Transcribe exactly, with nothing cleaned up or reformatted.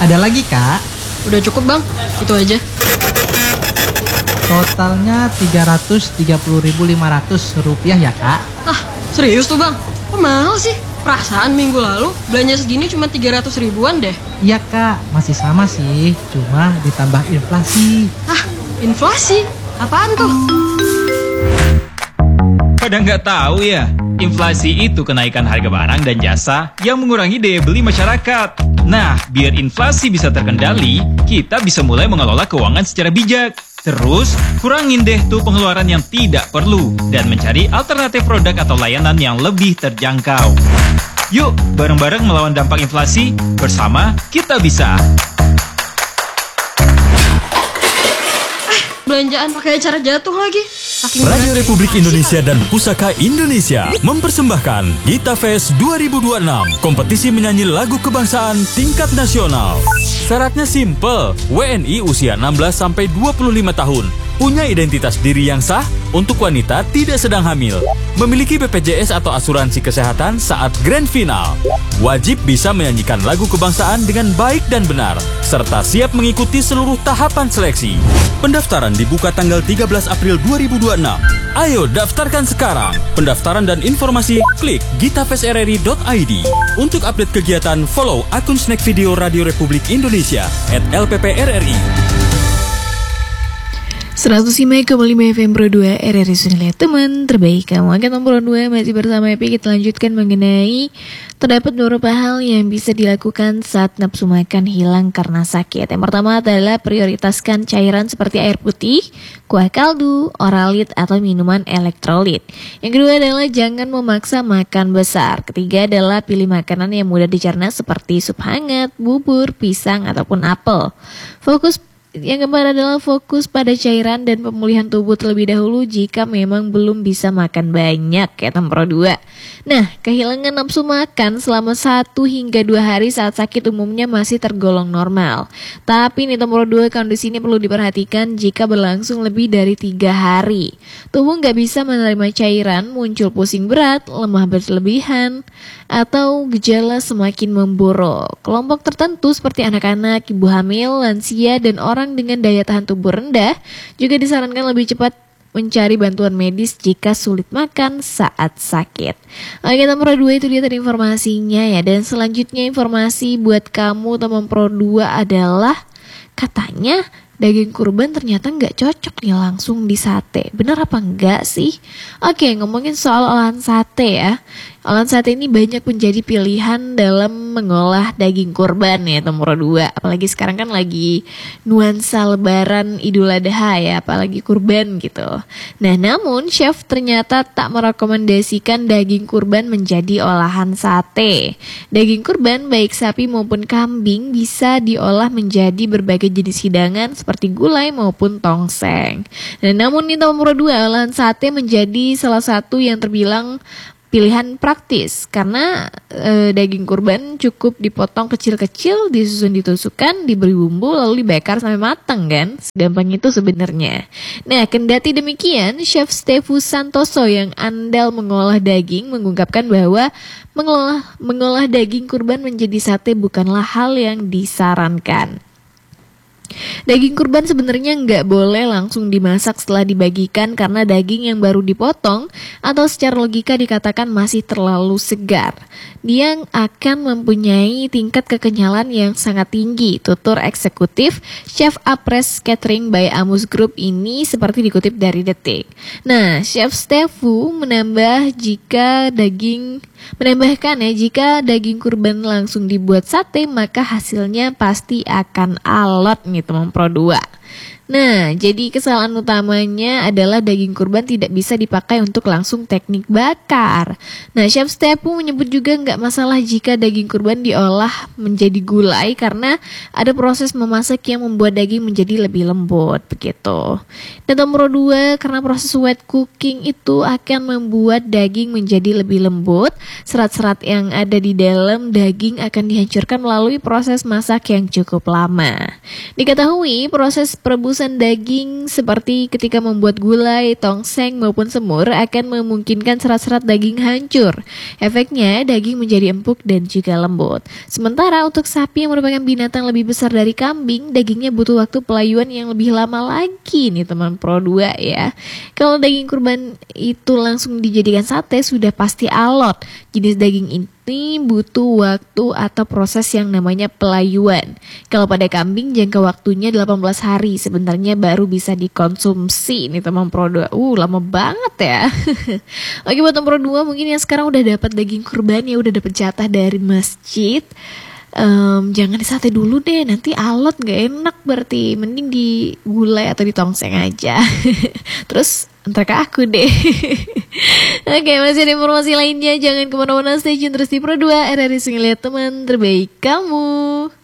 Ada lagi, Kak? Udah cukup, Bang. Itu aja. Totalnya tiga ratus tiga puluh ribu lima ratus rupiah ya, Kak? Ah, serius tuh, Bang? Kok mahal sih? Perasaan minggu lalu belanja segini cuma tiga ratus ribuan deh. Iya, Kak. Masih sama sih. Cuma ditambah inflasi. Ah, inflasi? Apaan tuh? Pada nggak tahu ya, inflasi itu kenaikan harga barang dan jasa yang mengurangi daya beli masyarakat. Nah, biar inflasi bisa terkendali, kita bisa mulai mengelola keuangan secara bijak. Terus, kurangin deh tuh pengeluaran yang tidak perlu dan mencari alternatif produk atau layanan yang lebih terjangkau. Yuk, bareng-bareng melawan dampak inflasi, bersama kita bisa. Belanjaan pakai acara jatuh lagi. Saking Radio berat. Republik Indonesia dan Pusaka Indonesia mempersembahkan Gita Fest dua ribu dua puluh enam, kompetisi menyanyi lagu kebangsaan tingkat nasional. Syaratnya simple, W N I usia enam belas sampai dua puluh lima tahun, punya identitas diri yang sah, untuk wanita tidak sedang hamil, memiliki B P J S atau asuransi kesehatan saat grand final, wajib bisa menyanyikan lagu kebangsaan dengan baik dan benar, serta siap mengikuti seluruh tahapan seleksi. Pendaftaran dibuka tanggal tiga belas April dua ribu dua puluh enam. Ayo daftarkan sekarang. Pendaftaran dan informasi klik gitafestrri dot i d. Untuk update kegiatan, follow akun Snack Video Radio Republik Indonesia at L P P R R I. seratus lima koma lima F M Pro dua R R I Sudah teman terbaik kamu akan nomor dua masih bersama Epi. Kita lanjutkan mengenai terdapat beberapa hal yang bisa dilakukan saat nafsu makan hilang karena sakit. Yang pertama adalah prioritaskan cairan seperti air putih, kuah kaldu, oralit atau minuman elektrolit. Yang kedua adalah jangan memaksa makan besar. Ketiga adalah pilih makanan yang mudah dicerna seperti sup hangat, bubur, pisang ataupun apel. Fokus Yang keempat adalah fokus pada cairan dan pemulihan tubuh terlebih dahulu jika memang belum bisa makan banyak ya nomor dua. Nah, kehilangan nafsu makan selama satu hingga dua hari saat sakit umumnya masih tergolong normal. Tapi nih nomor dua, kondisi ini perlu diperhatikan jika berlangsung lebih dari tiga hari. Tubuh nggak bisa menerima cairan, muncul pusing berat, lemah berlebihan, atau gejala semakin memburuk. Kelompok tertentu seperti anak-anak, ibu hamil, lansia, dan orang dengan daya tahan tubuh rendah juga disarankan lebih cepat mencari bantuan medis jika sulit makan saat sakit. Oke, nomor dua itu dia tadi informasinya ya. Dan selanjutnya informasi buat kamu teman Pro dua adalah katanya daging kurban ternyata nggak cocok nih langsung di sate. Benar apa enggak sih? Oke, ngomongin soal olahan sate ya. Olahan sate ini banyak menjadi pilihan dalam mengolah daging kurban ya nomor dua. Apalagi sekarang kan lagi nuansa lebaran Idul Adha ya, apalagi kurban gitu. Nah, namun chef ternyata tak merekomendasikan daging kurban menjadi olahan sate. Daging kurban baik sapi maupun kambing bisa diolah menjadi berbagai jenis hidangan seperti gulai maupun tongseng. Nah, namun ini nomor dua, olahan sate menjadi salah satu yang terbilang pilihan praktis karena e, daging kurban cukup dipotong kecil-kecil, disusun ditusukkan, diberi bumbu lalu dibakar sampai matang kan. Segampang itu sebenarnya. Nah, kendati demikian, Chef Stefu Santoso yang andal mengolah daging mengungkapkan bahwa mengolah mengolah daging kurban menjadi sate bukanlah hal yang disarankan. Daging kurban sebenarnya nggak boleh langsung dimasak setelah dibagikan karena daging yang baru dipotong atau secara logika dikatakan masih terlalu segar. Dia akan mempunyai tingkat kekenyalan yang sangat tinggi. Tutur eksekutif Chef Apres Catering by Amus Group ini seperti dikutip dari Detik. Nah, Chef Stefu menambah jika daging Menambahkan ya, jika daging kurban langsung dibuat sate maka hasilnya pasti akan alot nih teman Pro dua. Nah, jadi kesalahan utamanya adalah daging kurban tidak bisa dipakai untuk langsung teknik bakar. Nah, Chef Stefu menyebut juga nggak masalah jika daging kurban diolah menjadi gulai karena ada proses memasak yang membuat daging menjadi lebih lembut begitu. Dan nomor dua, karena proses wet cooking itu akan membuat daging menjadi lebih lembut, serat-serat yang ada di dalam daging akan dihancurkan melalui proses masak yang cukup lama. Diketahui proses perebusan perebusan daging seperti ketika membuat gulai, tongseng maupun semur akan memungkinkan serat-serat daging hancur. Efeknya daging menjadi empuk dan juga lembut. Sementara untuk sapi yang merupakan binatang lebih besar dari kambing, dagingnya butuh waktu pelayuan yang lebih lama lagi nih teman Pro dua ya. Kalau daging kurban itu langsung dijadikan sate sudah pasti alot. Jenis daging ini butuh waktu atau proses yang namanya pelayuan. Kalau pada kambing jangka waktunya delapan belas hari sebenarnya baru bisa dikonsumsi nih teman Pro dua. Uh lama banget ya. Oke buat teman Pro dua mungkin yang sekarang udah dapat daging kurban ya, udah dapat jatah dari masjid. Um, jangan disate dulu deh, nanti alot gak enak, berarti mending di gulai atau di tongseng aja. Terus ntar ke aku deh. Oke, masih ada informasi lainnya, jangan kemana-mana, stay tune terus di Pro dua R R I Sungai Liat teman terbaik kamu.